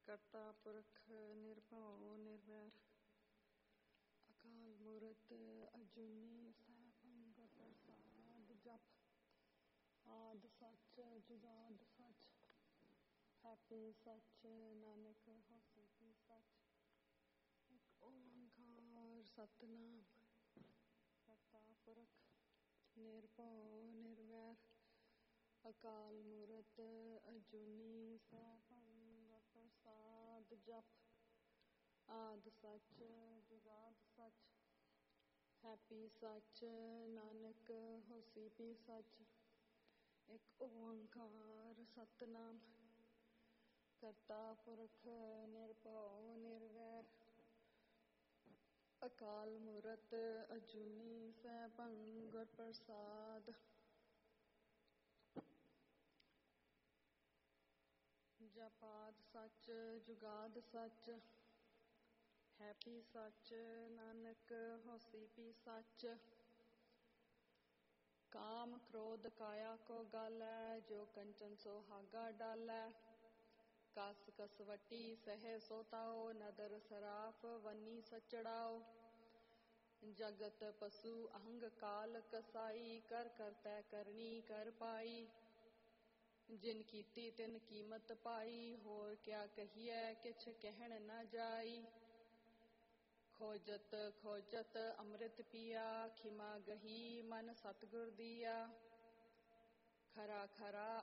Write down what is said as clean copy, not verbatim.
ਕਰਤਾ ਪੁਰਖ ਨਿਰਭਉ ਨਿਰਵੈਰ ਅਕਾਲ ਮੂਰਤ ਅਜੂਨੀ ਸੈਭੰ ਗੁਰ ਪ੍ਰਸਾਦਿ ਜਪੁ ਆਦਿ ਸੱਚ ਜੁਗਾਦਿ ਸੱਚ ਹੈਪੀ ਸੱਚ ਨਾਨਕ ਹੋਸੀ ਭੀ ਸੱਚ ਇੱਕ ਓੰਕਾਰ ਸਤਿਨਾਮ ਕਰਤਾ ਪੁਰਖ ਨਿਰਭਉ ਨਿਰਵੈਰ ਅਕਾਲ ਮੂਰਤ ਅਜੂਨੀ ਸੈਭੰ ਗੁਰ ਪ੍ਰਸਾਦਿ ਜਪੁ ਆਦਿ ਸੱਚ ਜੁਗਾਦਿ ਸੱਚ ਹੈਪੀ ਸੱਚ ਨਾਨਕ ਹੋਸੀ ਭੀ ਸੱਚ ਇੱਕ ਓੰਕਾਰ ਸਤਿਨਾਮ ਕਰਤਾ ਪੁਰਖ ਨਿਰਭਉ ਨਿਰਵੈਰ ਅਕਾਲ ਮੂਰਤ ਅਜੂਨੀ ਸੈਭੰ ਗੁਰ ਪ੍ਰਸਾਦਿ ਜਪੁ ਆਦਿ ਸੱਚ ਜੁਗਾਦਿ ਸੱਚ ਹੈਪੀ ਸੱਚ ਨਾਨਕ ਹੋਸੀ ਭੀ ਸੱਚ ਕਾਮ ਕ੍ਰੋਧ ਕਾਇਆ ਕੋ ਗਾਲੈ ਜੋ ਕੰਚਨ ਸੁਹਾਗਾ ਡਾਲੈ ਕਸ ਕਸਵਟੀ ਸਹਿ ਸੋ ਤਾਓ ਨਦਰ ਸਰਾਫ ਵਨੀ ਸਚੜਾਓ ਜਗਤ ਪਸੂ ਅਹੰਗ ਕਾਲ ਕਸਾਈ ਕਰ ਕਰਤੈ ਕਰਨੀ ਕਰ ਪਾਈ ਜਿਨ ਕੀਤੀ ਤਿਨ ਕੀਮਤ ਪਾਈ ਹੋਰ ਕਿਆ ਕਹੀਐ ਕਿਛ ਕਹਿਣ ਨਾ ਜਾਈ ਖੋਜਤ ਖੋਜਤ ਅੰਮ੍ਰਿਤ ਪੀਆ ਖਿਮਾ ਗਹੀ ਮਨ ਸਤਿਗੁਰ ਦੀਆ ਖਰਾ ਖਰਾ